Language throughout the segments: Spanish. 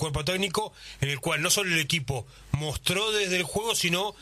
cuerpo técnico, en el cual no solo el equipo mostró desde el juego, sino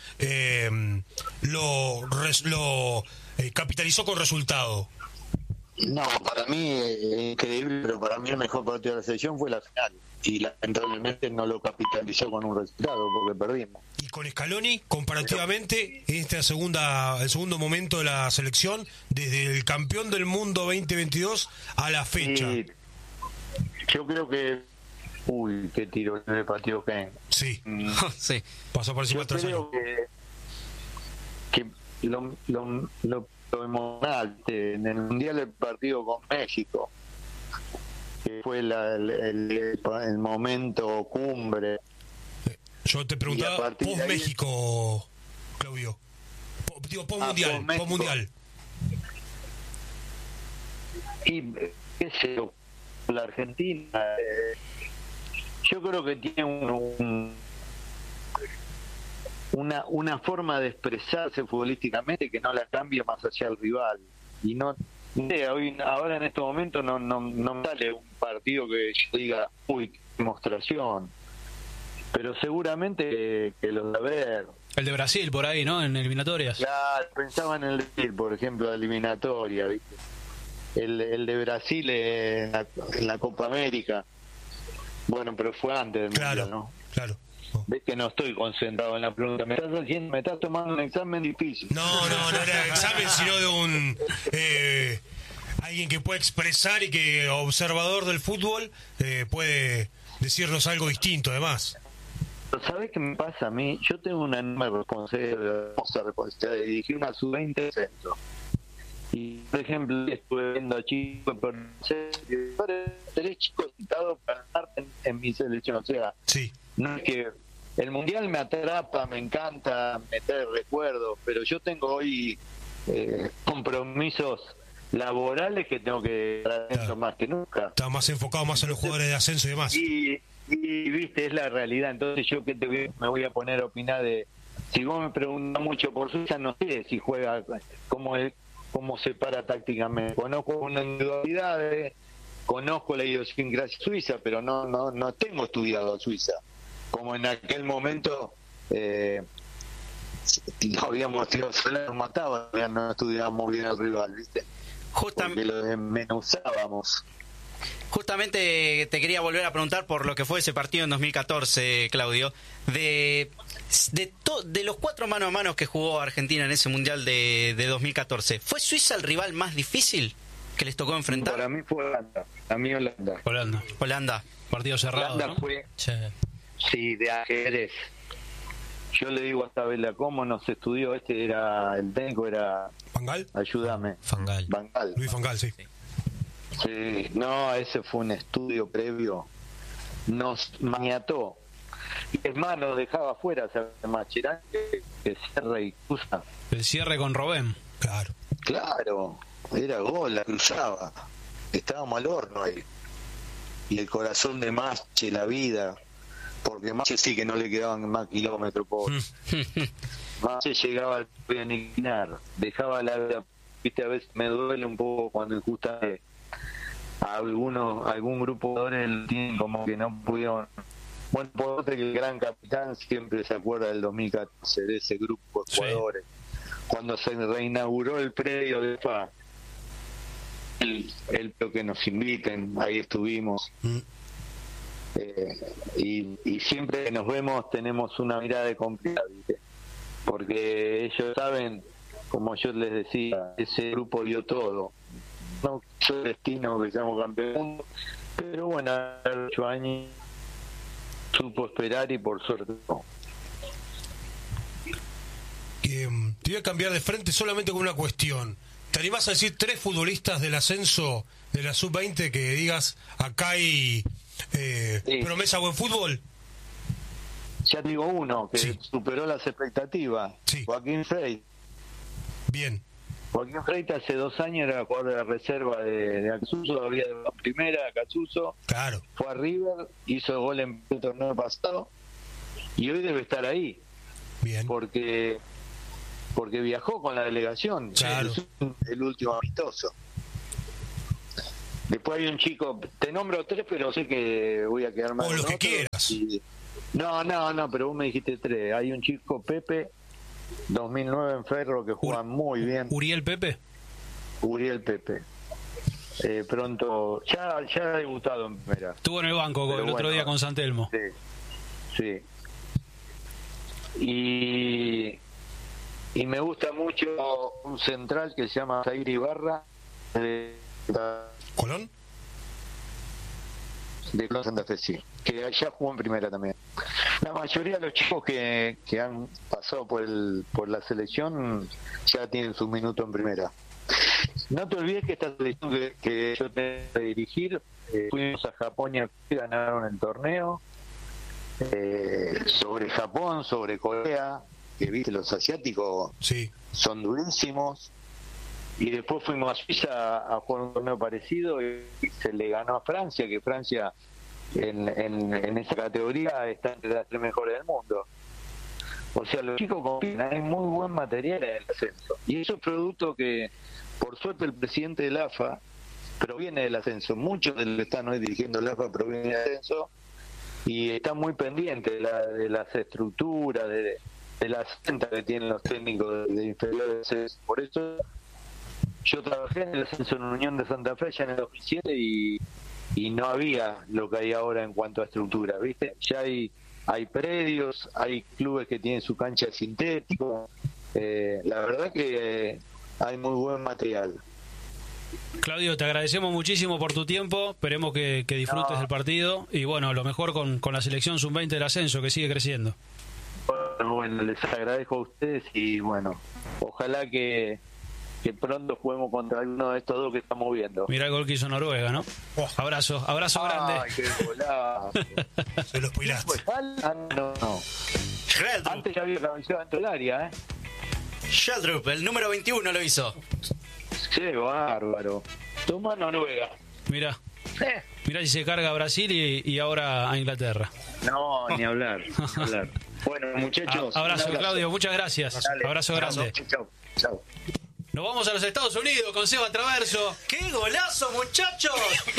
lo capitalizó con resultado. No, para mí es increíble, pero para mí el mejor partido de la selección fue la final. Y lamentablemente no lo capitalizó con un resultado porque perdimos. Y con Scaloni, comparativamente, en el segundo momento de la selección, desde el campeón del mundo 2022 a la fecha. Y yo creo que... Uy, qué tiro le pateó Ken. Sí. Sí. Pasó por encima Yo del trasero. creo que lo emocional en el Mundial del partido con México, que fue el momento cumbre. Yo te preguntaba post-México, Claudio. Post-mundial. Post-mundial. Y qué sé yo, la Argentina, yo creo que tiene una forma de expresarse futbolísticamente que no la cambia más hacia el rival. Y no ahora en este momento no me sale un partido que yo diga, uy, qué demostración. Pero seguramente que los de ver. El de Brasil por ahí, ¿no? En eliminatorias. Claro, pensaba en el Brasil, por ejemplo, la eliminatoria, ¿viste? El de Brasil en la Copa América. Bueno, pero fue antes del Mundial, ¿no? Claro. Ves que no estoy concentrado en la pregunta. Me estás tomando un examen difícil. No era examen, sino de un alguien que puede expresar y que observador del fútbol puede decirnos algo distinto, además. ¿Sabés qué me pasa a mí? Yo tengo una enorme responsabilidad de dirigir una sub-20 de centro. Y, por ejemplo, estuve viendo a chicos, tres chicos citados para ganar en mi selección. O sea, sí. No es que el Mundial me atrapa, me encanta, me trae recuerdos, pero yo tengo hoy compromisos laborales que tengo que estar atento más que nunca. Está más enfocado más en los jugadores de ascenso y demás. Y viste, es la realidad. Entonces yo que me voy a poner a opinar de... Si vos me preguntas mucho por Suiza, no sé si juega, cómo se para tácticamente. Conozco una individualidad, conozco la idiosincrasia suiza, pero no tengo estudiado a Suiza. Como en aquel momento no habíamos tirado sola, nos mataba, no estudiábamos bien al rival, ¿viste? Porque lo desmenuzábamos. Justamente te quería volver a preguntar por lo que fue ese partido en 2014, Claudio. De los 4 mano a mano que jugó Argentina en ese Mundial de 2014, ¿fue Suiza el rival más difícil que les tocó enfrentar? Para mí fue Holanda. A mí Holanda. Partido cerrado, Holanda, ¿no? Fue, sí, de ajedrez. Yo le digo hasta Vela, ¿cómo nos estudió? El técnico era... ¿Fangal? Ayúdame. Fangal. Luis Fangal, sí. Sí, no, ese fue un estudio previo. Nos maniató. Y es más, nos dejaba afuera, Macherán, que cierre y cruza. El cierre con Robben. Claro, era gol, la cruzaba. Estábamos al horno ahí. Y el corazón de Mache, la vida. Porque Mache sí que no le quedaban más kilómetros, pobre. Mache llegaba al aniquilar, dejaba la vida. Viste, a veces me duele un poco cuando injustamente algún grupo de jugadores tienen como que no pudieron. Bueno, por otro, que el gran capitán siempre se acuerda del 2014, de ese grupo de jugadores. Cuando se reinauguró el predio de FA, el que nos inviten, ahí estuvimos. Y siempre que nos vemos tenemos una mirada de complicidad, ¿viste? Porque ellos saben, como yo les decía, ese grupo dio todo. No soy destino que seamos campeón del mundo, pero bueno, a 8 años supo esperar y por suerte no. Te voy a cambiar de frente solamente con una cuestión. ¿Te animás a decir 3 futbolistas del ascenso de la sub-20 que digas acá hay promesa buen fútbol? Ya digo uno que superó las expectativas. Joaquín Frey. Bien. Joaquín Freite hace 2 años era jugador de la reserva de Acasuso, había de la primera de Acasuso. Claro. Fue a River, hizo gol en el torneo pasado y hoy debe estar ahí. Bien. Porque viajó con la delegación. Claro. Es el último amistoso. Después hay un chico, te nombro 3, pero sé que voy a quedar mal. O los que quieras. No, pero vos me dijiste 3. Hay un chico, Pepe, 2009 en Ferro, que juega muy bien. ¿Uriel Pepe? Uriel Pepe. Pronto, ya ha debutado en primera. Estuvo en el banco el otro día con San Telmo. Sí. Y me gusta mucho un central que se llama Zaire Ibarra, ¿Colón? De Colón Santa Fe, sí, que allá jugó en primera también. La mayoría de los chicos que han pasado por la selección ya tienen su minuto en primera. No te olvides que esta selección que yo tengo que dirigir, fuimos a Japón y ganaron el torneo. Sobre Japón, sobre Corea, que viste, los asiáticos son durísimos. Y después fuimos a Suiza a jugar un torneo parecido y se le ganó a Francia, que Francia en esa categoría está entre las 3 mejores del mundo. O sea, los chicos compiten, hay muy buen material en el ascenso. Y eso es producto que, por suerte, el presidente del AFA proviene del ascenso. Muchos de los que están hoy dirigiendo el AFA provienen del ascenso y está muy pendiente de las estructuras, de las ventas que tienen los técnicos de inferiores. Por eso yo trabajé en el ascenso en Unión de Santa Fe ya en el 2007 y no había lo que hay ahora en cuanto a estructura, ¿viste? Ya hay predios, hay clubes que tienen su cancha sintético. La verdad que hay muy buen material. Claudio, te agradecemos muchísimo por tu tiempo, esperemos que disfrutes del partido y bueno, lo mejor con la selección sub-20 del ascenso que sigue creciendo. Bueno, les agradezco a ustedes y bueno, ojalá que pronto juguemos contra alguno de estos dos que estamos viendo. Mirá el gol que hizo Noruega, ¿no? Abrazo grande. Ay, qué golazo. Se los pilaste. No. Antes ya había cabeceado dentro del área, Sheldrup, el número 21 lo hizo. Qué bárbaro. Toma Noruega. Mirá si se carga a Brasil y ahora a Inglaterra. No, ni hablar. Bueno, muchachos. Abrazo, Claudio, muchas gracias. Dale. Abrazo grande. Chau. Nos vamos a los Estados Unidos con Seba Traverso. ¡Qué golazo, muchachos!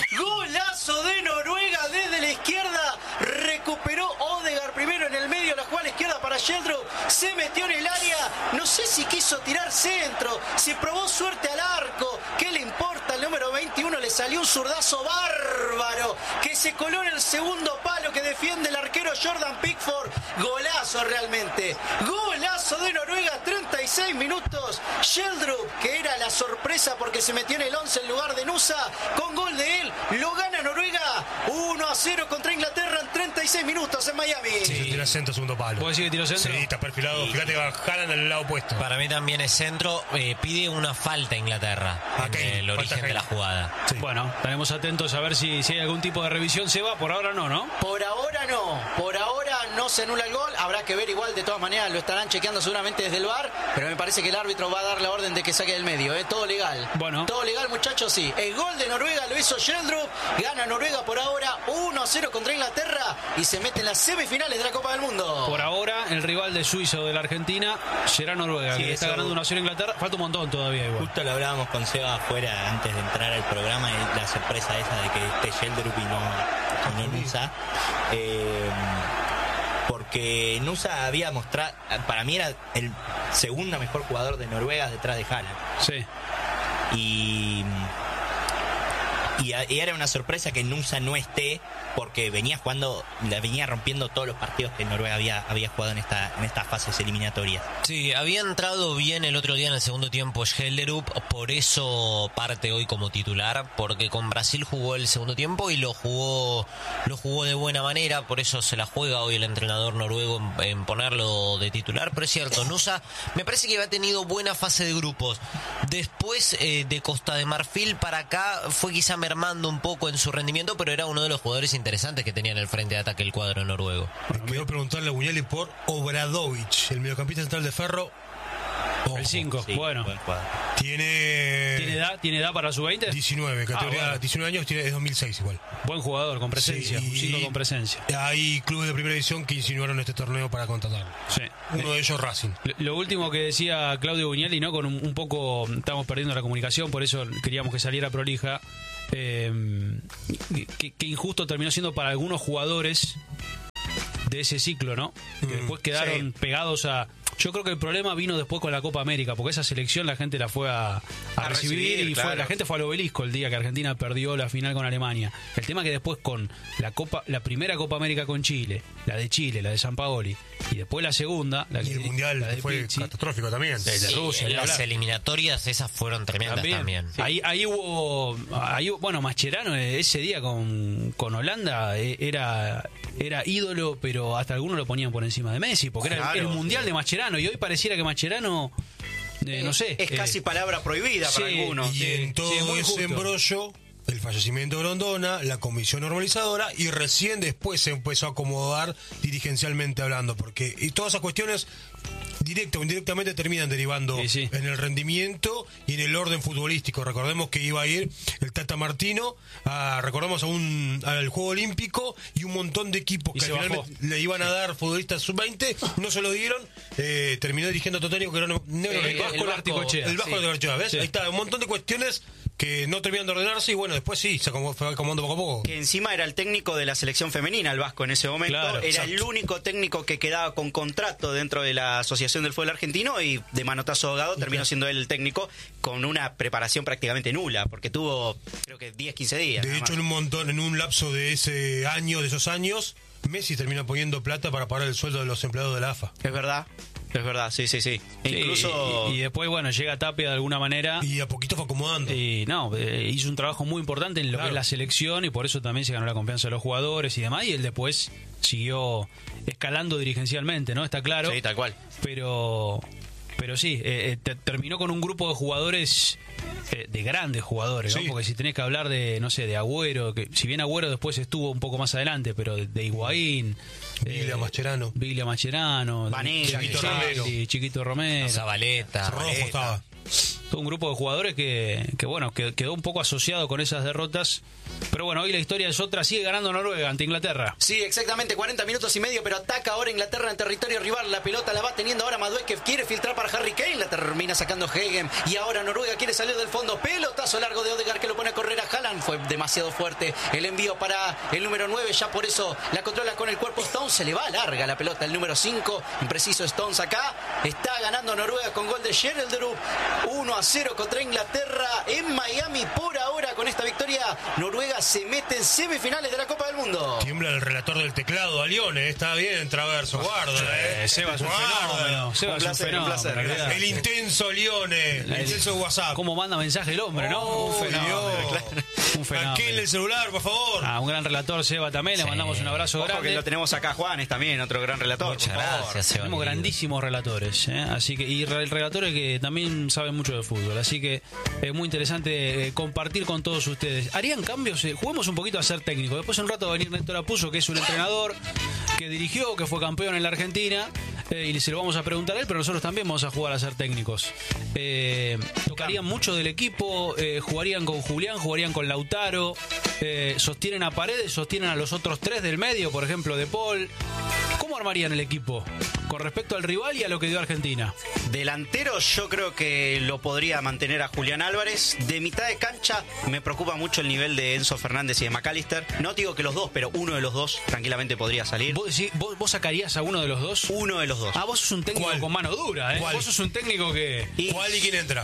Golazo de Noruega desde la izquierda. Recuperó Odegaard primero en el medio, la jugada a la izquierda para Sheldrup. Se metió en el área. No sé si quiso tirar centro, si probó suerte al arco. ¿Qué le importa? El número 21 le salió un zurdazo bárbaro que se coló en el segundo palo que defiende el arquero Jordan Pickford. Golazo realmente. Golazo de Noruega, 36 minutos. Sheldrup, que era la sorpresa porque se metió en el 11 en lugar de Nusa, con gol de él, lo gana Noruega 1-0 contra Inglaterra en 36 minutos en Miami. Sí, tira centro, segundo palo. ¿Puedo decir que tiró centro? Sí, está perfilado. Fíjate que jalan al lado opuesto. Para mí también es centro. Pide una falta a Inglaterra en el origen de la jugada. Sí. Bueno, estaremos atentos a ver si hay algún tipo de revisión. Se va, por ahora no. Por ahora no se anula el gol. Habrá que ver igual, de todas maneras lo estarán chequeando seguramente desde el VAR, pero me parece que el árbitro va a dar la orden de que saque del medio. Todo legal. Bueno. Todo legal, muchachos, sí. El gol de Noruega lo hizo Sheldrup. Gana Noruega por ahora 1-0 contra Inglaterra y se mete en las semifinales de la Copa del Mundo. Por ahora, el rival de Suiza o de la Argentina será Noruega, que está ganando 1-0 Inglaterra. Falta un montón todavía igual. Justo lo hablábamos con Seba afuera antes de entrar al programa, y la sorpresa esa de que esté Sheldrup y no Nusa. Porque Nusa había mostrado, para mí era el segundo mejor jugador de Noruega detrás de Haaland. Sí. Y era una sorpresa que Nusa no esté, porque venía rompiendo todos los partidos que Noruega había jugado en estas fases eliminatorias. Sí, había entrado bien el otro día en el segundo tiempo Sheldrup, por eso parte hoy como titular, porque con Brasil jugó el segundo tiempo y lo jugó de buena manera, por eso se la juega hoy el entrenador noruego en ponerlo de titular. Pero es cierto, Nusa me parece que había tenido buena fase de grupos. Después de Costa de Marfil para acá fue quizá mermando un poco en su rendimiento, pero era uno de los jugadores interesantes que tenía en el frente de ataque el cuadro noruego. Quiero preguntarle a Buñueli por Obradovic, el mediocampista central de Ferro. El 5, sí, bueno. ¿Tiene edad para su 20? 19, categoría, bueno. 19 años, es 2006 igual. Buen jugador, con presencia, sí, un 5 con presencia. Hay clubes de primera división que insinuaron este torneo para contratarlo. Sí. Uno de ellos Racing. Lo último que decía Claudio Buñueli, ¿no? Con un poco, estamos perdiendo la comunicación, por eso queríamos que saliera prolija. que injusto terminó siendo para algunos jugadores de ese ciclo, ¿no? Que después quedaron pegados a... Yo creo que el problema vino después con la Copa América, porque esa selección la gente la fue a recibir y claro. la gente fue al Obelisco el día que Argentina perdió la final con Alemania. El tema que después con la primera Copa América con Chile, la de Sampaoli, y después la segunda, y el Mundial fue Pizzi, catastrófico también. de Rusia, las eliminatorias esas fueron tremendas también. Sí. Ahí hubo, bueno, Mascherano ese día con Holanda era ídolo, pero hasta algunos lo ponían por encima de Messi, porque era el Mundial de Mascherano, y hoy pareciera que Mascherano, no sé. Es casi palabra prohibida para algunos. Y en todo ese embrollo, el fallecimiento de Grondona, la comisión normalizadora, y recién después se empezó a acomodar dirigencialmente hablando, porque y todas esas cuestiones directa o indirectamente terminan derivando en el rendimiento y en el orden futbolístico. Recordemos que iba a ir el Tata Martino recordemos al Juego Olímpico, y un montón de equipos que al final le iban a dar futbolistas sub-20, no se lo dieron. Terminó dirigiendo Totónico, que era el Vasco de Garchoa, ¿ves? Ahí está, un montón de cuestiones que no terminan de ordenarse, y bueno, después se fue acomodando poco a poco. Que encima era el técnico de la selección femenina, el Vasco, en ese momento. Claro, era el único técnico que quedaba con contrato dentro de la Asociación del Fútbol Argentino, y de manotazo ahogado terminó siendo él el técnico, con una preparación prácticamente nula, porque tuvo, creo que 10, 15 días. De hecho, en un lapso de esos años, Messi terminó poniendo plata para pagar el sueldo de los empleados de la AFA. Es verdad, sí. Incluso... Y después, bueno, llega Tapia de alguna manera. Y a poquito fue acomodando. Y hizo un trabajo muy importante en lo que es la selección, y por eso también se ganó la confianza de los jugadores y demás, y él después siguió escalando dirigencialmente, ¿no? Está claro. Sí, tal cual. Pero sí, terminó con un grupo de jugadores, de grandes jugadores, ¿no? Porque si tenés que hablar de, no sé, de Agüero, que si bien Agüero después estuvo un poco más adelante, pero de Higuaín, Viglia Mascherano, Vanega, Chiquito Romero, Zabaleta, Rojo estaba. Todo un grupo de jugadores que quedó un poco asociado con esas derrotas. Pero bueno, hoy la historia es otra. Sigue ganando Noruega ante Inglaterra. Sí, exactamente, 40 minutos y medio, pero ataca ahora Inglaterra en territorio rival. La pelota la va teniendo ahora Madueke, que quiere filtrar para Harry Kane, la termina sacando Hegen, y ahora Noruega quiere salir del fondo. Pelotazo largo de Odegaard, que lo pone a correr a Haaland. Fue demasiado fuerte el envío para el número 9, ya por eso la controla con el cuerpo Stones. Se le va larga la pelota el número 5, impreciso Stones acá. Está ganando Noruega con gol de Sjereldrup, 1-0 contra Inglaterra en Miami. Por ahora, con esta victoria, Noruega se mete en semifinales de la Copa del Mundo. Tiembla el relator del teclado, Alione, está bien, Traverso, guarda. Seba es un fenómeno. Seba es un fenómeno. El intenso Lione, el intenso WhatsApp. ¿Cómo manda mensaje el hombre, no? Un fenómeno. Aquel el celular, por favor. Un gran relator, Seba, también. Le mandamos un abrazo grande. Que lo tenemos acá, Juanes, también, otro gran relator. Muchas gracias, Seba. Tenemos grandísimos relatores, así que, y relatores que también saben mucho de fútbol. Así que es muy interesante compartir con todos ustedes. ¿Harían cambios? Juguemos un poquito a ser técnico. Después un rato va a venir Néstor Apuzzo, que es un entrenador que dirigió, que fue campeón en la Argentina, y se lo vamos a preguntar a él, pero nosotros también vamos a jugar a ser técnicos. ¿Tocarían mucho del equipo? ¿Jugarían con Julián? ¿Jugarían con Lautaro? ¿Sostienen a Paredes? ¿Sostienen a los otros tres del medio, por ejemplo, de Paul? ¿Cómo armarían el equipo con respecto al rival y a lo que dio Argentina? Delantero, yo creo que lo podría mantener a Julián Álvarez. De mitad de cancha me preocupa mucho el nivel de Enzo Fernández y de McAllister. No digo que los dos, pero uno de los dos tranquilamente podría salir. ¿Vos sacarías a uno de los dos? Uno de los dos. Vos sos un técnico con mano dura, ¿eh? Vos sos un técnico que... ¿Cuál y quién entra?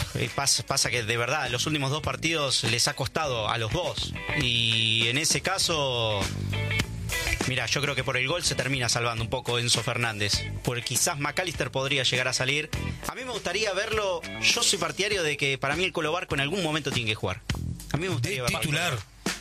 Pasa que de verdad los últimos dos partidos les ha costado a los dos. Y en ese caso... Mira, yo creo que por el gol se termina salvando un poco Enzo Fernández, porque quizás McAllister podría llegar a salir. A mí me gustaría verlo. Yo soy partidario de que para mí el Colo Barco en algún momento tiene que jugar. A mí me gustaría verlo titular.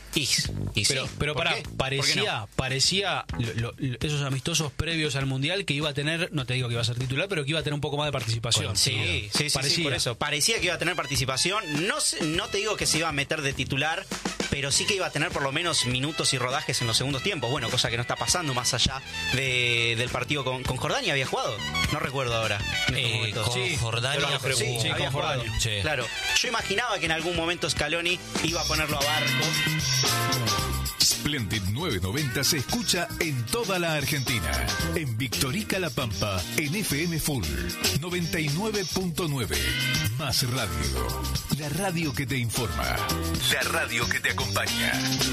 Pero pará, parecía esos amistosos previos al Mundial que iba a tener, no te digo que iba a ser titular, pero que iba a tener un poco más de participación. Sí, por eso. Parecía que iba a tener participación. No te digo que se iba a meter de titular, pero sí que iba a tener por lo menos minutos y rodajes en los segundos tiempos. Bueno, cosa que no está pasando más allá del partido con Jordania. ¿Había jugado? No recuerdo ahora. Con Jordania. Había jugado. Sí. Claro. Yo imaginaba que en algún momento Scaloni iba a ponerlo a Barco. Splendid 990 se escucha en toda la Argentina. En Victorica La Pampa, en FM Full 99.9. Más radio. La radio que te informa. La radio que te acompaña.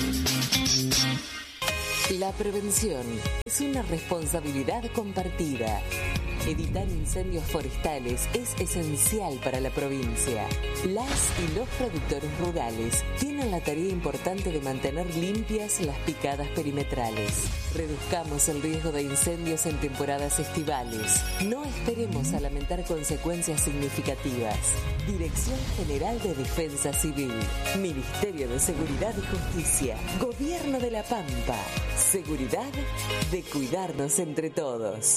La prevención es una responsabilidad compartida. Evitar incendios forestales es esencial para la provincia. Las y los productores rurales tienen la tarea importante de mantener limpias las picadas perimetrales. Reduzcamos el riesgo de incendios en temporadas estivales. No esperemos a lamentar consecuencias significativas. Dirección General de Defensa Civil, Ministerio de Seguridad y Justicia, Gobierno de La Pampa. Seguridad de cuidarnos entre todos.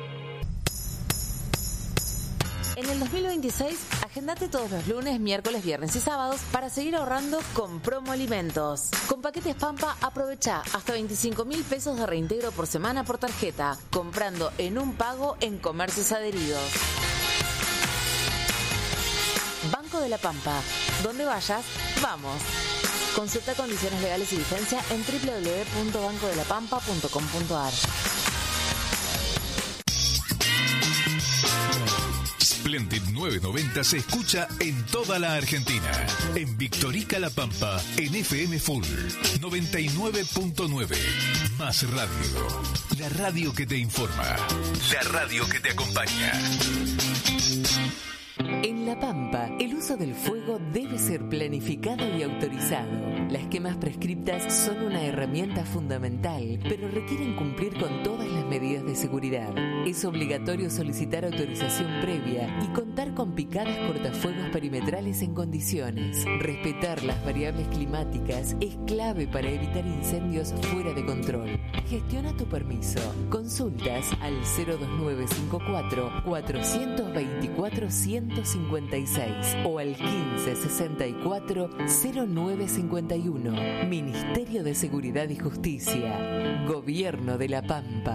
En el 2026, agendate todos los lunes, miércoles, viernes y sábados para seguir ahorrando con Promo Alimentos. Con Paquetes Pampa, aprovecha hasta 25.000 pesos de reintegro por semana por tarjeta, comprando en un pago en comercios adheridos. Banco de la Pampa. Donde vayas, vamos. Consulta condiciones legales y vigencia en www.bancodelapampa.com.ar. Splendid 990 se escucha en toda la Argentina. En Victorica La Pampa, en FM Full 99.9. Más radio. La radio que te informa. La radio que te acompaña. En La Pampa, el uso del fuego debe ser planificado y autorizado. Las quemas prescriptas son una herramienta fundamental, pero requieren cumplir con todas las medidas de seguridad. Es obligatorio solicitar autorización previa y contar con picadas cortafuegos perimetrales en condiciones. Respetar las variables climáticas es clave para evitar incendios fuera de control. Gestiona tu permiso. Consultas al 02954 424 156 o al 1564 0951. Ministerio de Seguridad y Justicia. Gobierno de La Pampa.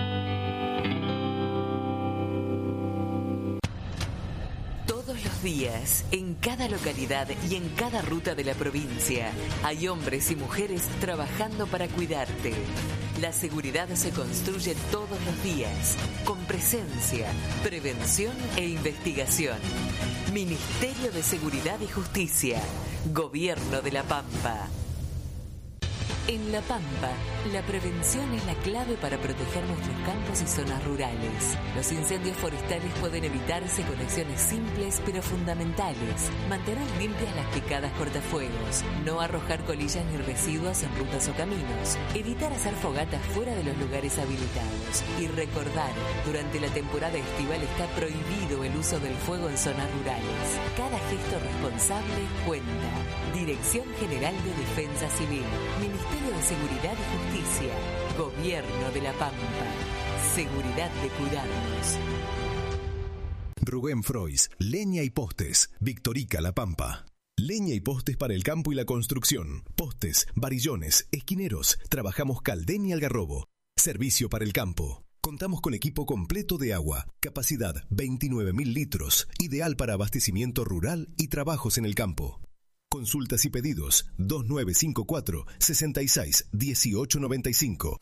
Todos los días, en cada localidad y en cada ruta de la provincia, hay hombres y mujeres trabajando para cuidarte. La seguridad se construye todos los días, con presencia, prevención e investigación. Ministerio de Seguridad y Justicia. Gobierno de La Pampa. En La Pampa, la prevención es la clave para proteger nuestros campos y zonas rurales. Los incendios forestales pueden evitarse con acciones simples pero fundamentales. Mantener limpias las picadas cortafuegos, no arrojar colillas ni residuos en rutas o caminos, evitar hacer fogatas fuera de los lugares habilitados y recordar, durante la temporada estival está prohibido el uso del fuego en zonas rurales. Cada gesto responsable cuenta. Dirección General de Defensa Civil, Ministerio de Seguridad y Justicia, Gobierno de La Pampa. Seguridad de cuidarnos. Rubén Frois, leña y postes, Victorica La Pampa. Leña y postes para el campo y la construcción. Postes, varillones, esquineros. Trabajamos Caldén y Algarrobo. Servicio para el campo. Contamos con equipo completo de agua. Capacidad 29.000 litros. Ideal para abastecimiento rural y trabajos en el campo. Consultas y pedidos 2954 66 1895.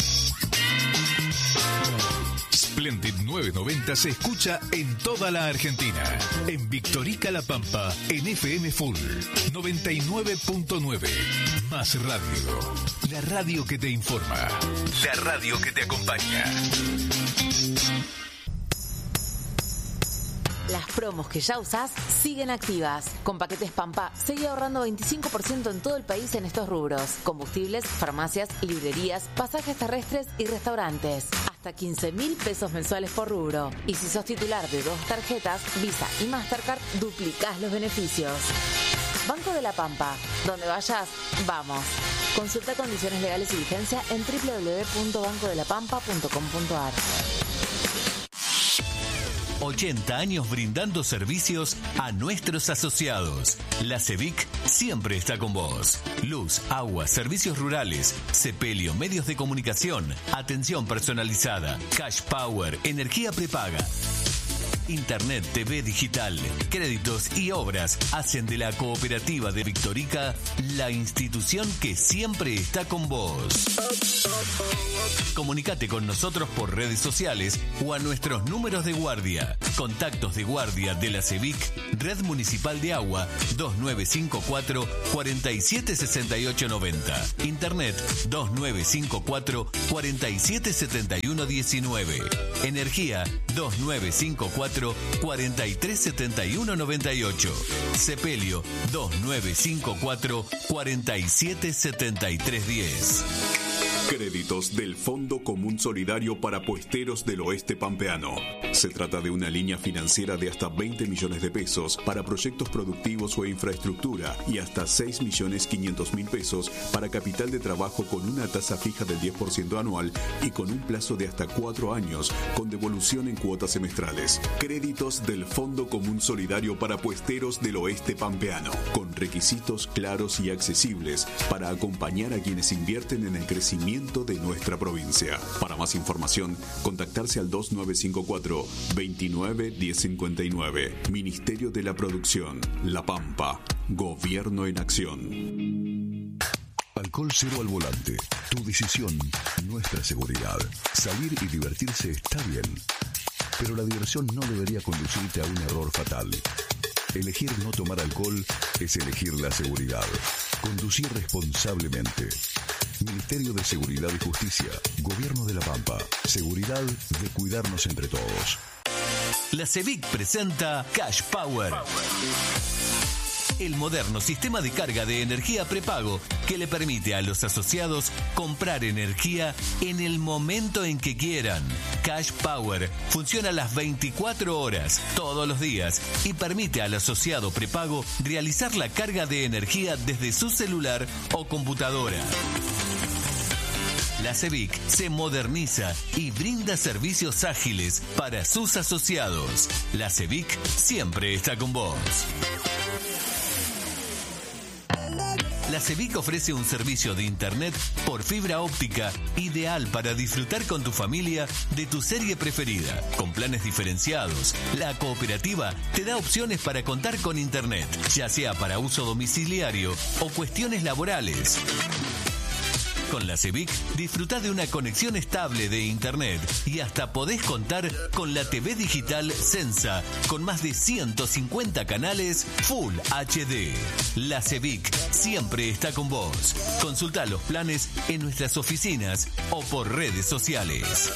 Splendid 990 se escucha en toda la Argentina. En Victorica La Pampa, en FM Full 99.9. Más radio. La radio que te informa. La radio que te acompaña. Las promos que ya usás siguen activas. Con Paquetes Pampa, seguí ahorrando 25% en todo el país en estos rubros. Combustibles, farmacias, librerías, pasajes terrestres y restaurantes. Hasta 15.000 pesos mensuales por rubro. Y si sos titular de 2 tarjetas, Visa y Mastercard, duplicás los beneficios. Banco de la Pampa. Donde vayas, vamos. Consulta condiciones legales y vigencia en www.bancodelapampa.com.ar. 80 años brindando servicios a nuestros asociados. La CEVIC siempre está con vos. Luz, agua, servicios rurales, sepelio, medios de comunicación, atención personalizada, cash power, energía prepaga. Internet, TV digital, créditos y obras hacen de la cooperativa de Victorica la institución que siempre está con vos. Comunicate con nosotros por redes sociales o a nuestros números de guardia. Contactos de guardia de la CEVIC, Red Municipal de Agua, 2954 476890. Internet 2954 477119. Energía 2954 437198. Sepelio 2954 477310. Créditos del Fondo Común Solidario para Puesteros del Oeste Pampeano. Se trata de una línea financiera de hasta 20 millones de pesos para proyectos productivos o infraestructura y hasta 6.500.000 pesos para capital de trabajo con una tasa fija del 10% anual y con un plazo de hasta 4 años con devolución en cuotas semestrales. Créditos del Fondo Común Solidario para Puesteros del Oeste Pampeano, con requisitos claros y accesibles para acompañar a quienes invierten en el crecimiento de nuestra provincia. Para más información, contactarse al 2954 29 1059. Ministerio de la Producción, La Pampa. Gobierno en acción. Alcohol cero al volante. Tu decisión, nuestra seguridad. Salir y divertirse está bien, pero la diversión no debería conducirte a un error fatal. Elegir no tomar alcohol es elegir la seguridad. Conducir responsablemente. Ministerio de Seguridad y Justicia, Gobierno de La Pampa. Seguridad de cuidarnos entre todos. La CEVIC presenta Cash Power. El moderno sistema de carga de energía prepago que le permite a los asociados comprar energía en el momento en que quieran. Cash Power funciona las 24 horas, todos los días, y permite al asociado prepago realizar la carga de energía desde su celular o computadora. La CEVIC se moderniza y brinda servicios ágiles para sus asociados. La CEVIC siempre está con vos. La CEVIC ofrece un servicio de internet por fibra óptica ideal para disfrutar con tu familia de tu serie preferida. Con planes diferenciados, la cooperativa te da opciones para contar con internet, ya sea para uso domiciliario o cuestiones laborales. Con la CEVIC disfrutá de una conexión estable de internet y hasta podés contar con la TV digital Sensa con más de 150 canales Full HD. La CEVIC siempre está con vos. Consultá los planes en nuestras oficinas o por redes sociales.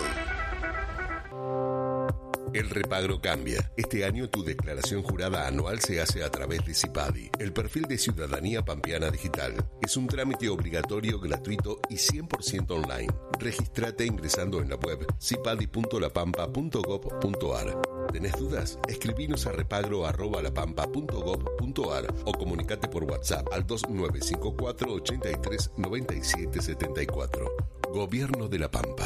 El repagro cambia. Este año tu declaración jurada anual se hace a través de CIPADI, el perfil de Ciudadanía Pampeana Digital. Es un trámite obligatorio, gratuito y 100% online. Regístrate ingresando en la web cipadi.lapampa.gov.ar. ¿Tenés dudas? Escribinos a repagro@lapampa.gov.ar o comunicate por WhatsApp al 2954 83 97 74. Gobierno de La Pampa.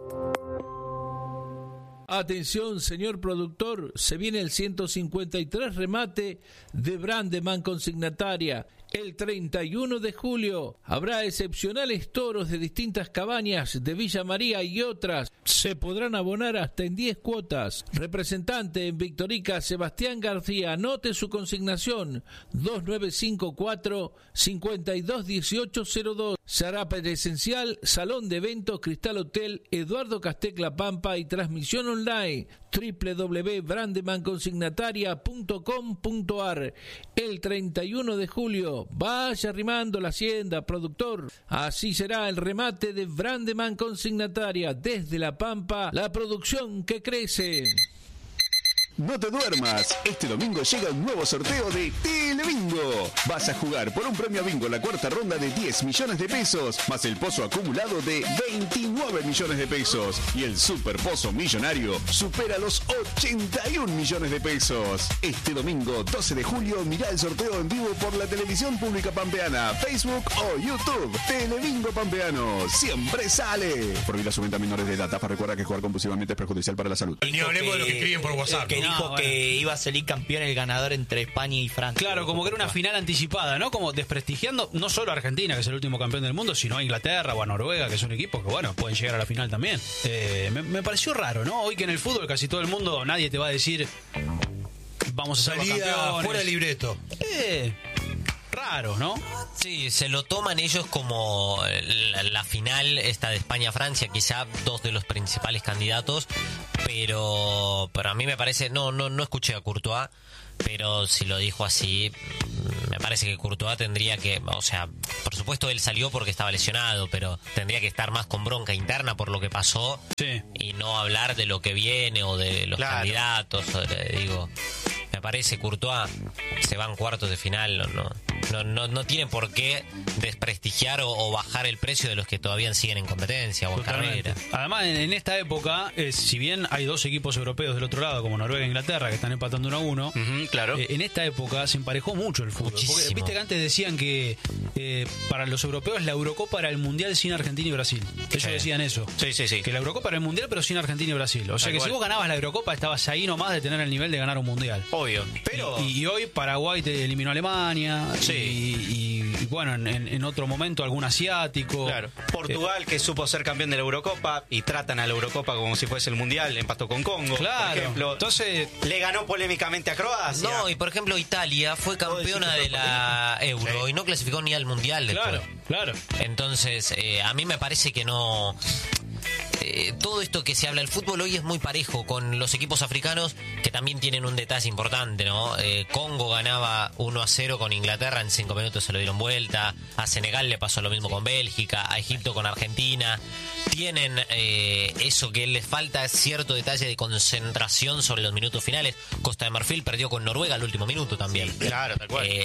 Atención, señor productor, se viene el 153 remate de Brandeman Consignataria. El 31 de julio habrá excepcionales toros de distintas cabañas de Villa María y otras. Se podrán abonar hasta en 10 cuotas. Representante en Victorica, Sebastián García. Anote su consignación: 2954-521802. Se hará presencial, Salón de Eventos, Cristal Hotel, Eduardo Castec La Pampa y transmisión online www.brandemanconsignataria.com.ar. El 31 de julio, vaya arrimando la hacienda, productor. Así será el remate de Brandeman Consignataria. Desde La Pampa, la producción que crece. No te duermas, este domingo llega un nuevo sorteo de Telebingo. Vas a jugar por un premio bingo la cuarta ronda de 10 millones de pesos, más el pozo acumulado de 29 millones de pesos. Y el super pozo millonario supera los 81 millones de pesos. Este domingo 12 de julio mirá el sorteo en vivo por la televisión pública pampeana, Facebook o YouTube. Telebingo Pampeano, siempre sale. Prohibida su venta a menores de edad. Recuerda que jugar compulsivamente es perjudicial para la salud. Ni hablemos de lo que escriben por WhatsApp. dijo que iba a salir campeón el ganador entre España y Francia. Claro, como que era una final anticipada, ¿no? Como desprestigiando no solo a Argentina, que es el último campeón del mundo, sino a Inglaterra o a Noruega, que son equipos que, bueno, pueden llegar a la final también. Me pareció raro, ¿no? Hoy que en el fútbol casi todo el mundo, nadie te va a decir vamos a ser los campeones. Fuera del libreto. Raro, ¿no? Sí, se lo toman ellos como la final esta de España-Francia, quizá dos de los principales candidatos, pero a mí me parece, no escuché a Courtois, pero si lo dijo así, me parece que Courtois tendría que, o sea, por supuesto él salió porque estaba lesionado, pero tendría que estar más con bronca interna por lo que pasó, y no hablar de lo que viene o de los candidatos, digo. Me parece Courtois se va en cuartos de final, no tiene por qué desprestigiar o bajar el precio de los que todavía siguen en competencia o en carrera. Además, en esta época, si bien hay dos equipos europeos del otro lado, como Noruega e Inglaterra, que están empatando 1-1, claro. En esta época se emparejó mucho el fútbol. Porque, viste que antes decían que para los europeos la Eurocopa era el Mundial sin Argentina y Brasil. Ellos decían eso. Sí. Que la Eurocopa era el Mundial, pero sin Argentina y Brasil. O sea que si vos ganabas la Eurocopa, estabas ahí nomás de tener el nivel de ganar un Mundial. Obvio. Pero... Y hoy Paraguay te eliminó a Alemania. Y bueno, en otro momento algún asiático. Claro. Portugal, que supo ser campeón de la Eurocopa y tratan a la Eurocopa como si fuese el Mundial, empató con Congo. Claro. Por ejemplo, entonces le ganó polémicamente a Croacia. No, y por ejemplo Italia fue campeona de la Euro y no clasificó ni al Mundial después. Claro. Entonces, a mí me parece que no... todo esto que se habla del fútbol hoy es muy parejo con los equipos africanos, que también tienen un detalle importante, ¿no? Congo ganaba 1-0 con Inglaterra, en 5 minutos se lo dieron vuelta. A Senegal le pasó lo mismo con Bélgica, a Egipto con Argentina. Tienen eso que les falta, cierto detalle de concentración sobre los minutos finales. Costa de Marfil perdió con Noruega al último minuto también. Sí, claro, tal cual.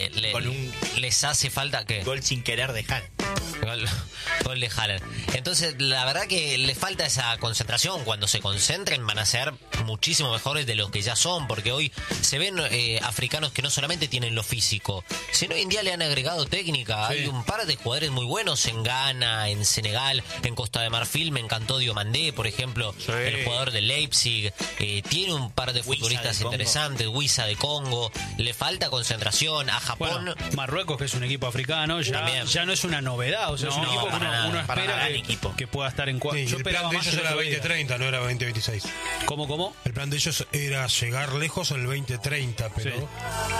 Les hace falta que gol sin querer dejar. Gol de Haaland. Entonces, la verdad que les falta esa concentración. Cuando se concentren van a ser muchísimo mejores de los que ya son, porque hoy se ven africanos que no solamente tienen lo físico, sino hoy en día le han agregado técnica. Hay un par de jugadores muy buenos en Ghana, en Senegal, en Costa de Marfil. Me encantó Diomandé, por ejemplo, el jugador de Leipzig. Tiene un par de futbolistas interesantes. Wissa de Congo. Le falta concentración. A Japón, bueno, Marruecos, que es un equipo africano, ya no es una novedad. O sea, es un equipo que uno espera que pueda estar en cuarto. Sí, el plan de ellos era 2030, no era 2026. ¿Cómo? El plan de ellos era llegar lejos en el 2030, pero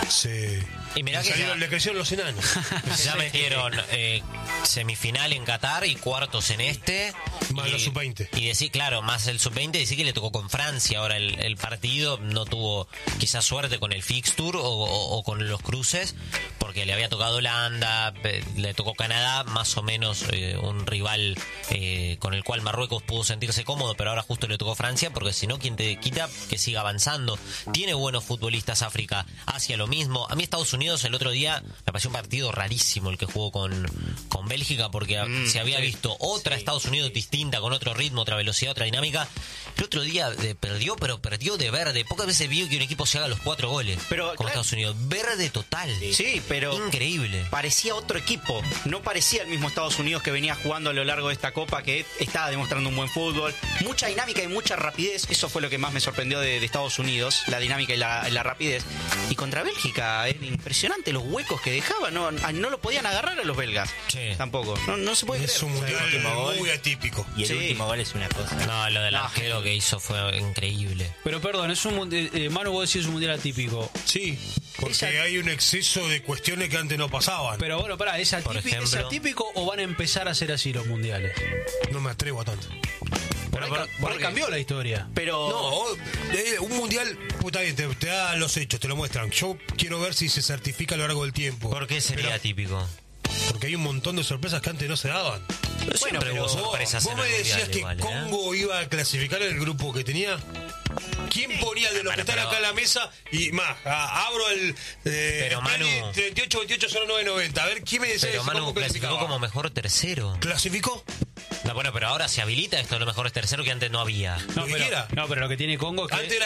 y mirá que le crecieron los enanos. Ya metieron semifinal en Qatar y cuartos en este. Más los sub-20. Y decir, claro, más el sub-20, decir que le tocó con Francia. Ahora el partido no tuvo quizás suerte con el fixture o con los cruces, porque le había tocado Holanda, le tocó Canadá, más o menos un rival con el cual Marruecos pudo sentirse cómodo, pero ahora justo le tocó Francia, porque si no, quien te quita que siga avanzando. Tiene buenos futbolistas África, Asia lo mismo. A mí Estados Unidos el otro día me pareció un partido rarísimo el que jugó con Bélgica, porque se había visto otra Estados Unidos distinta, con otro ritmo, otra velocidad, otra dinámica. El otro día perdió, pero perdió de verde. Pocas veces vi que un equipo se haga los 4 goles con Estados Unidos. Verde total. Sí, pero increíble. Parecía otro equipo. No parecía el mismo Estados Unidos que venía jugando a lo largo de esta Copa, que estaba demostrando un buen fútbol. Mucha dinámica y mucha rapidez. Eso fue lo que más me sorprendió de Estados Unidos, la dinámica y la rapidez. Y contra Bélgica era impresionante los huecos que dejaban. No lo podían agarrar a los belgas. Tampoco. No se puede creer. Es un mundial muy atípico. Y el último gol es una cosa. No, lo del arquero que hizo fue increíble. Pero perdón, es un mundial, Manu, vos decís es un mundial atípico. Sí, porque hay un exceso de cuestiones que antes no pasaban. Pero bueno, pará, ¿es atípico o van a empezar a ser así los mundiales? No me atrevo a tanto. Por cambió la historia. Pero no, un mundial, puta bien, te da los hechos, te lo muestran. Yo quiero ver si se certifica a lo largo del tiempo. ¿Por qué sería atípico? Porque hay un montón de sorpresas que antes no se daban. Bueno, pero vos me decías que Congo iba a clasificar el grupo que tenía. ¿Quién ponía de los que están acá en la mesa? Y más, abro el pero Manu 38-28-09-90. A ver, ¿quién me decía? Pero Manu clasificó como mejor tercero. ¿Clasificó? No, bueno, pero ahora se habilita esto, a lo mejor es tercero que antes no había. No, pero lo que tiene Congo es que... Antes era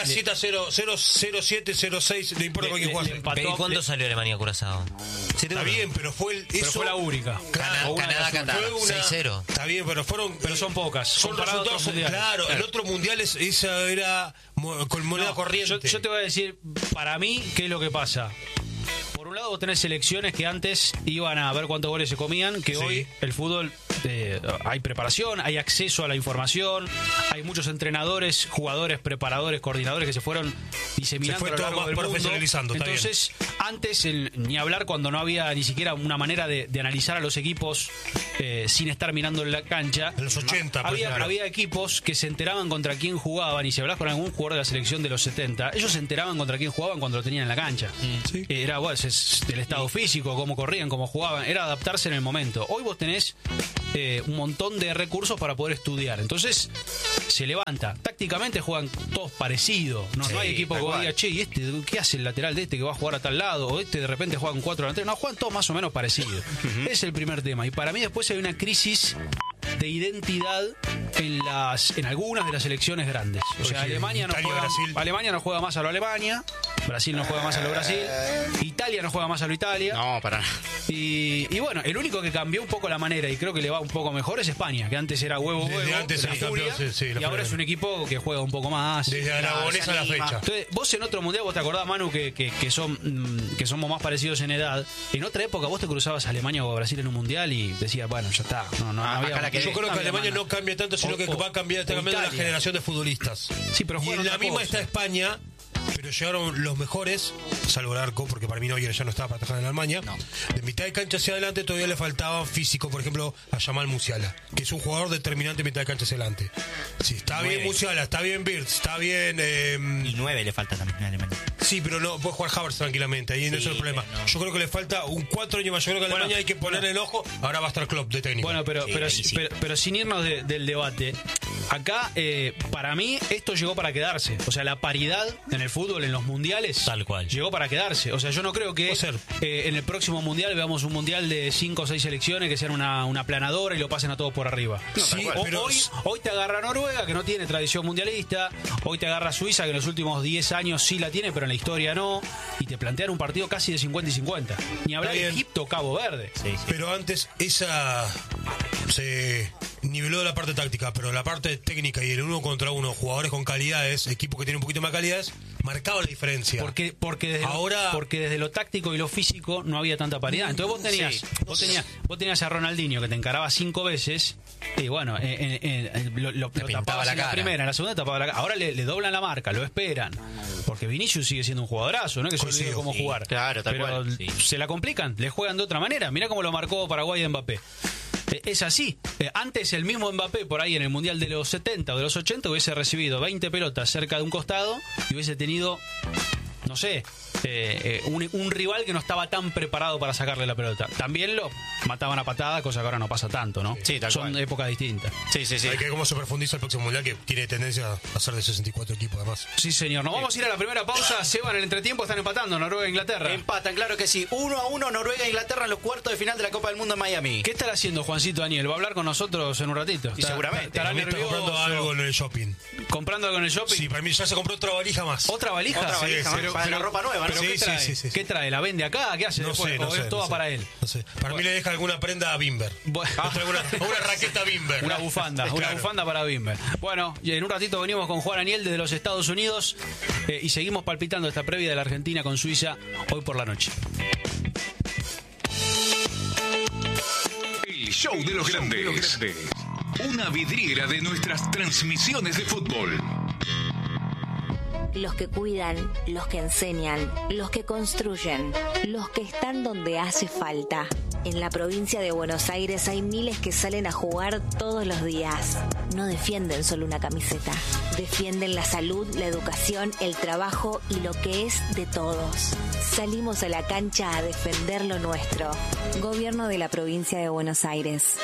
0-7, 0-6, no importa con quién jugase. ¿Y cuándo salió Alemania Curazao? Está bien, pero fue la única. Canadá, 6-0. Está bien, pero son pocas. Son resultados, claro. El otro mundial esa era con moneda corriente. Yo te voy a decir, para mí, ¿qué es lo que pasa? Por un lado vos tenés selecciones que antes iban a ver cuántos goles se comían, que hoy el fútbol hay preparación, hay acceso a la información, hay muchos entrenadores, jugadores, preparadores, coordinadores que se fueron diseminando a lo largo del mundo. Entonces, antes ni hablar cuando no había ni siquiera una manera de analizar a los equipos sin estar mirando en la cancha. En los 80, había equipos que se enteraban contra quién jugaban, y si hablas con algún jugador de la selección de los 70, ellos se enteraban contra quién jugaban cuando lo tenían en la cancha. Era del estado físico, cómo corrían, cómo jugaban, era adaptarse en el momento. Hoy vos tenés un montón de recursos para poder estudiar, entonces se levanta. Tácticamente juegan todos parecidos, no hay equipo que diga, che, ¿y qué hace el lateral de este que va a jugar a tal lado? O de repente juega con 4 delanteros. No, juegan todos más o menos parecidos. Es el primer tema. Y para mí después hay una crisis de identidad en algunas de las selecciones grandes. O sea, Alemania no juega más a lo Alemania, Brasil no juega más a lo Brasil, Italia no juega más a lo Italia. No, para nada. Y bueno, el único que cambió un poco la manera y creo que le va un poco mejor es España, que antes era huevo, antes la furia, y ahora es un equipo que juega un poco más. Desde Aragonés a la fecha. Entonces, vos en otro mundial, vos te acordás, Manu, que somos más parecidos en edad. En otra época vos te cruzabas a Alemania o a Brasil en un mundial y decías, bueno, ya está. No había. Yo creo que Alemania no cambia tanto, sino que está cambiando la generación de futbolistas. Sí, pero y en la misma está España, pero llegaron los mejores, salvo el arco, porque para mí Neuer ya no estaba para atajar en Alemania. De mitad de cancha hacia adelante todavía le faltaba físico, por ejemplo, a Jamal Musiala, que es un jugador determinante mitad de cancha hacia adelante. Sí, está 9. Bien Musiala, está bien Wirtz, está bien... Y 9 le falta también a Alemania. Sí, pero no puede jugar Havertz tranquilamente, ahí no es el problema. No. Yo creo que le falta un 4 años más. Yo creo que a Alemania hay que ponerle el ojo. Ahora va a estar Klopp de técnico. Bueno, pero sin irnos del debate, acá, para mí, esto llegó para quedarse. O sea, la paridad en el fútbol, en los mundiales, tal cual, llegó para quedarse. O sea, yo no creo que en el próximo mundial veamos un mundial de 5 o 6 selecciones que sean una planadora y lo pasen a todos por arriba. Hoy te agarra Noruega, que no tiene tradición mundialista. Hoy te agarra Suiza, que en los últimos 10 años sí la tiene, pero en la historia no. Y te plantean un partido casi de 50 y 50. Ni hablar de Egipto, Cabo Verde. Pero antes se niveló de la parte táctica, pero la parte técnica y el 1 contra 1, jugadores con calidades, equipos que tienen un poquito más calidades, marcaba la diferencia. Porque desde lo táctico y lo físico no había tanta paridad. Entonces vos tenías a Ronaldinho que te encaraba 5 veces y bueno, lo tapabas en la primera, en la segunda tapaba la cara. Ahora le doblan la marca, lo esperan. Porque Vinicius sigue siendo un jugadorazo, ¿no? Que se olvide cómo jugar. Claro, pero se la complican, le juegan de otra manera. Mirá cómo lo marcó Paraguay de Mbappé. Es así. Antes el mismo Mbappé por ahí en el Mundial de los 70 o de los 80 hubiese recibido 20 pelotas cerca de un costado y hubiese tenido, no sé, un rival que no estaba tan preparado para sacarle la pelota. También lo mataban a patada, cosa que ahora no pasa tanto, ¿no? Sí, son épocas distintas. Sí. Hay que ver cómo se profundiza el próximo mundial, que tiene tendencia a ser de 64 equipos además. Sí, señor. Nos vamos a ir a la primera pausa. Seba, en el entretiempo están empatando Noruega e Inglaterra. Empatan, claro que sí. 1-1 Noruega e Inglaterra en los cuartos de final de la Copa del Mundo en Miami. ¿Qué estará haciendo Juancito Daniel? ¿Va a hablar con nosotros en un ratito? Y seguramente. Estará comprando algo en el shopping. ¿Comprando algo en el shopping? Sí, para mí ya se compró otra valija más. ¿Otra valija? Otra valija más. Para la ropa nueva, ¿no? Sí. ¿Qué trae? ¿La vende acá? ¿Qué hace después? ¿O es toda para él? No sé. Para mí le deja alguna prenda a Bimber. Una raqueta Bimber. Una bufanda. Una bufanda para Bimber. Bueno, y en un ratito venimos con Juan Aniel desde los Estados Unidos y seguimos palpitando esta previa de la Argentina con Suiza hoy por la noche. El show de los grandes. Una vidriera de nuestras transmisiones de fútbol. Los que cuidan, los que enseñan, los que construyen, los que están donde hace falta. En la provincia de Buenos Aires hay miles que salen a jugar todos los días. No defienden solo una camiseta. Defienden la salud, la educación, el trabajo y lo que es de todos. Salimos a la cancha a defender lo nuestro. Gobierno de la provincia de Buenos Aires.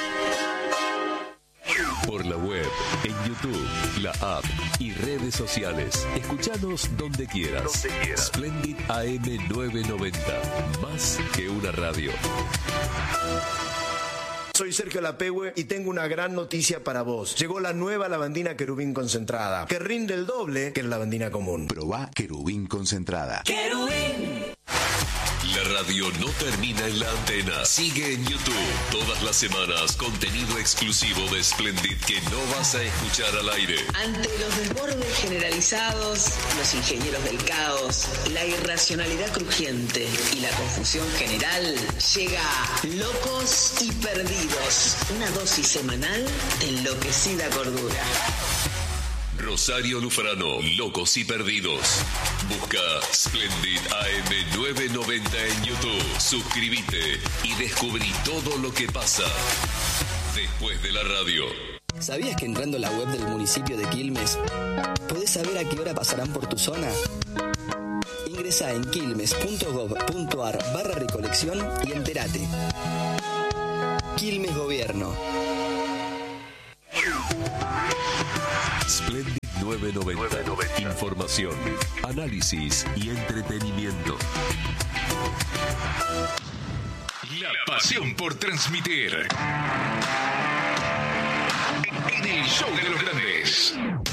Por la web, en YouTube, la app y redes sociales. Escuchanos donde quieras. Splendid AM 990. Más que una radio. soy Sergio Lapehue y tengo una gran noticia para vos. Llegó la nueva lavandina Querubín concentrada, que rinde el doble que la lavandina común. Probá Querubín concentrada. ¡Querubín! La radio no termina en la antena. Sigue en YouTube. Todas las semanas, contenido exclusivo de Splendid que no vas a escuchar al aire. Ante los desbordes generalizados, los ingenieros del caos, la irracionalidad crujiente y la confusión general, llega Locos y Perdidos. Una dosis semanal de enloquecida cordura. Rosario Lufrano, Locos y Perdidos. Busca Splendid AM 990 en YouTube. Suscríbete y descubrí todo lo que pasa después de la radio. ¿Sabías que entrando a la web del municipio de Quilmes podés saber a qué hora pasarán por tu zona? Ingresá en quilmes.gov.ar/recolección y entérate. Quilmes Gobierno. Splendid 990. Información, análisis y entretenimiento. La pasión por transmitir. En el show de los grandes.